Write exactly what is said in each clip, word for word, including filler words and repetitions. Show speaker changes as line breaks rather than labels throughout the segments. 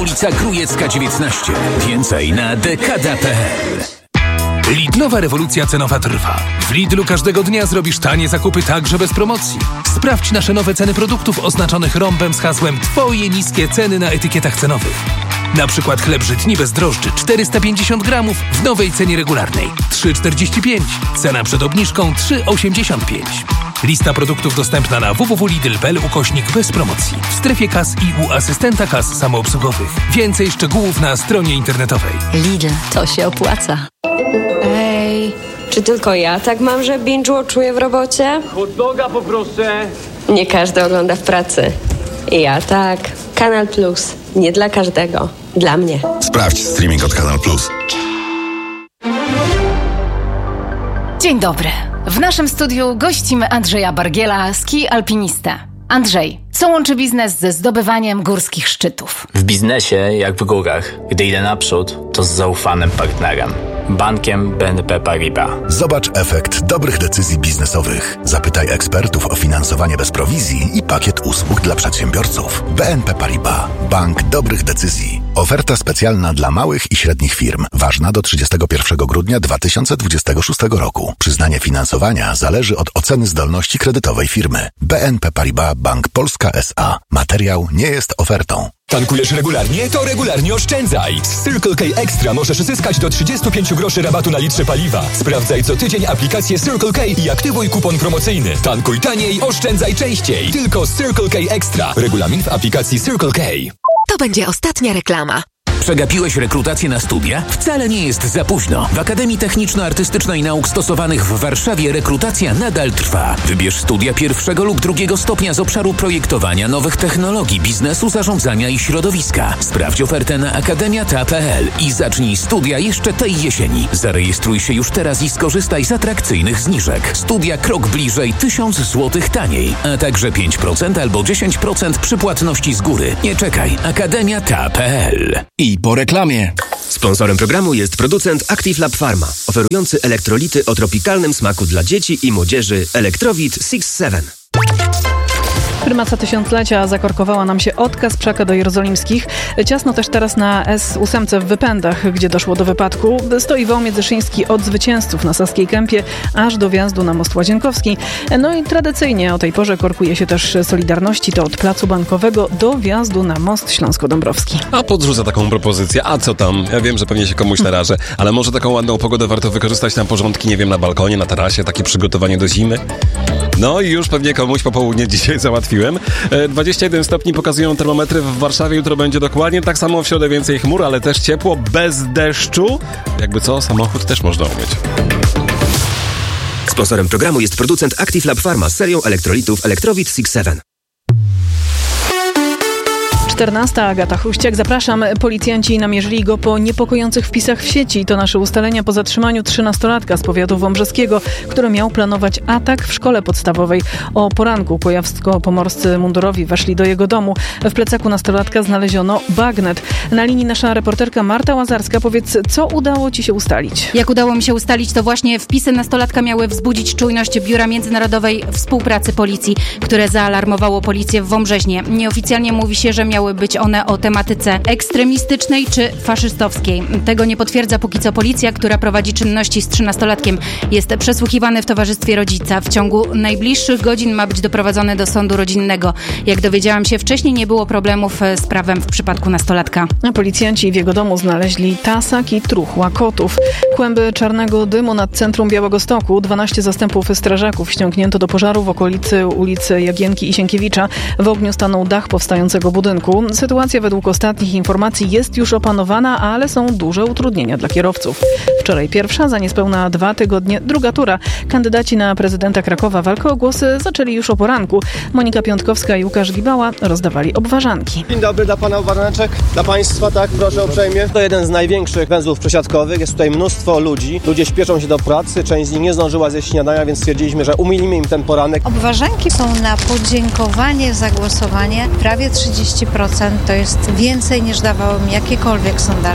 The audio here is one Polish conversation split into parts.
ulica Krujecka dziewiętnaście. Więcej na dekada kropka pe el. Lidlowa rewolucja cenowa trwa. W Lidlu każdego dnia zrobisz tanie zakupy także bez promocji. Sprawdź nasze nowe ceny produktów oznaczonych rąbem z hasłem Twoje niskie ceny na etykietach cenowych. Na przykład chleb żytni bez drożdży czterysta pięćdziesiąt gramów w nowej cenie regularnej trzy czterdzieści pięć. Cena przed obniżką trzy osiemdziesiąt pięć. Lista produktów dostępna na w w w kropka lidl kropka pe el ukośnik bez promocji. W strefie kas i u asystenta kas samoobsługowych. Więcej szczegółów na stronie internetowej.
Lidl, to się opłaca.
Ej, czy tylko ja tak mam, że binge-watchuję w robocie?
Hot doga poproszę.
Nie każdy ogląda w pracy. Ja tak. Kanal Plus. Nie dla każdego. Dla mnie.
Sprawdź streaming od Kanal Plus.
Dzień dobry. W naszym studiu gościmy Andrzeja Bargiela, ski alpinistę. Andrzej, co łączy biznes ze zdobywaniem górskich szczytów?
W biznesie, jak w górach, gdy idę naprzód, to z zaufanym partnerem. Bankiem B N P Paribas.
Zobacz efekt dobrych decyzji biznesowych. Zapytaj ekspertów o finansowanie bez prowizji i pakiet usług dla przedsiębiorców. B N P Paribas. Bank dobrych decyzji. Oferta specjalna dla małych i średnich firm. Ważna do trzydziestego pierwszego grudnia dwa tysiące dwudziestego szóstego roku. Przyznanie finansowania zależy od oceny zdolności kredytowej firmy. B N P Paribas Bank Polska S A. Materiał nie jest ofertą.
Tankujesz regularnie? To regularnie oszczędzaj! Z Circle K Extra możesz zyskać do trzydzieści pięć groszy rabatu na litrze paliwa. Sprawdzaj co tydzień aplikację Circle K i aktywuj kupon promocyjny. Tankuj taniej, oszczędzaj częściej. Tylko z Circle K Extra. Regulamin w aplikacji Circle K.
To będzie ostatnia reklama.
Przegapiłeś rekrutację na studia? Wcale nie jest za późno. W Akademii Techniczno-Artystycznej Nauk Stosowanych w Warszawie rekrutacja nadal trwa. Wybierz studia pierwszego lub drugiego stopnia z obszaru projektowania nowych technologii, biznesu, zarządzania i środowiska. Sprawdź ofertę na akademia kropka pe el i zacznij studia jeszcze tej jesieni. Zarejestruj się już teraz i skorzystaj z atrakcyjnych zniżek. Studia krok bliżej tysiąc złotych taniej, a także pięć procent albo dziesięć procent przy płatności z góry. Nie czekaj. akademia kropka pe el.
I po reklamie.
Sponsorem programu jest producent Active Lab Pharma, oferujący elektrolity o tropikalnym smaku dla dzieci i młodzieży Electrowit six seven.
Prymaca tysiąclecia zakorkowała nam się od Kasprzaka do Jerozolimskich. Ciasno też teraz na S osiem w Wypędach, gdzie doszło do wypadku. Stoi wał międzyszyński od zwycięzców na Saskiej Kępie aż do wjazdu na Most Łazienkowski. No i tradycyjnie o tej porze korkuje się też Solidarności, to od Placu Bankowego do wjazdu na Most Śląsko-Dąbrowski.
A podrzucę taką propozycję. A co tam? Ja wiem, że pewnie się komuś narażę, ale może taką ładną pogodę warto wykorzystać na porządki, nie wiem, na balkonie, na tarasie, takie przygotowanie do zimy. No i już pewnie komuś po południu dzisiaj załatwiłem. dwadzieścia jeden stopni pokazują termometry w Warszawie. Jutro będzie dokładnie tak samo, w środę więcej chmur, ale też ciepło, bez deszczu. Jakby co, samochód też można umyć.
Sponsorem programu jest producent Active Lab Pharma z serią elektrolitów Electrowit six seven.
czternasta Agata Huściak. Zapraszam. Policjanci namierzyli go po niepokojących wpisach w sieci. To nasze ustalenia po zatrzymaniu trzynastolatka z powiatu wąbrzeskiego, który miał planować atak w szkole podstawowej. O poranku kujawsko-pomorscy mundurowi weszli do jego domu. W plecaku nastolatka znaleziono bagnet. Na linii nasza reporterka Marta Łazarska. Powiedz, co udało ci się ustalić?
Jak udało mi się ustalić, to właśnie wpisy nastolatka miały wzbudzić czujność Biura Międzynarodowej Współpracy Policji, które zaalarmowało policję w Wąbrzeźnie. Nieoficjalnie mówi się, że miały być one o tematyce ekstremistycznej czy faszystowskiej. Tego nie potwierdza póki co policja, która prowadzi czynności z trzynastolatkiem. Jest przesłuchiwany w towarzystwie rodzica. W ciągu najbliższych godzin ma być doprowadzony do sądu rodzinnego. Jak dowiedziałam się wcześniej, nie było problemów z prawem w przypadku nastolatka.
A policjanci w jego domu znaleźli tasak i truchła kotów. Kłęby czarnego dymu nad centrum Białegostoku. dwanaście zastępów strażaków ściągnięto do pożaru w okolicy ulicy Jagienki i Sienkiewicza. W ogniu stanął dach powstającego budynku. Sytuacja według ostatnich informacji jest już opanowana, ale są duże utrudnienia dla kierowców. Wczoraj pierwsza, za niespełna dwa tygodnie druga tura. Kandydaci na prezydenta Krakowa walkę o głosy zaczęli już o poranku. Monika Piątkowska i Łukasz Gibała rozdawali obwarzanki.
Dzień dobry dla pana obwarzaneczek, dla państwa, tak, proszę uprzejmie. To jeden z największych węzłów przesiadkowych, jest tutaj mnóstwo ludzi. Ludzie śpieszą się do pracy, część z nich nie zdążyła zjeść śniadania, więc stwierdziliśmy, że umilimy im ten poranek.
Obwarzanki są na podziękowanie za głosowanie. Prawie trzydzieści procent to jest więcej niż dawały mi jakiekolwiek sondaże.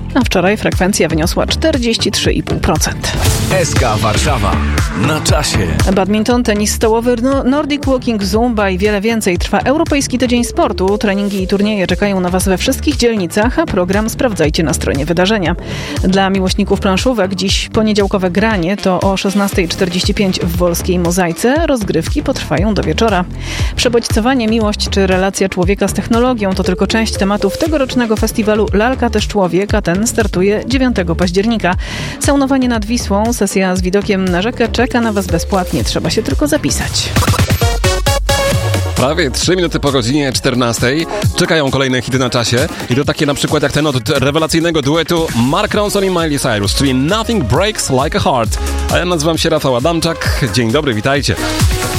a wczoraj frekwencja wyniosła czterdzieści trzy i pół procent.
S K Warszawa. Na czasie.
Badminton, tenis stołowy, Nordic Walking, Zumba i wiele więcej. Trwa Europejski Tydzień Sportu. Treningi i turnieje czekają na Was we wszystkich dzielnicach, a program sprawdzajcie na stronie wydarzenia. Dla miłośników planszówek dziś poniedziałkowe granie to o szesnasta czterdzieści pięć w Wolskiej Mozaice. Rozgrywki potrwają do wieczora. Przebodźcowanie, miłość czy relacja człowieka z technologią to tylko część tematów tegorocznego festiwalu Lalka też człowiek, a ten startuje dziewiątego października. Saunowanie nad Wisłą, sesja z widokiem na rzekę czeka na Was bezpłatnie. Trzeba się tylko zapisać.
Prawie trzy minuty po godzinie czternastej czekają kolejne hity na czasie i to takie na przykład jak ten od rewelacyjnego duetu Mark Ronson i Miley Cyrus, czyli Nothing Breaks Like a Heart. A ja nazywam się Rafał Adamczak. Dzień dobry, witajcie.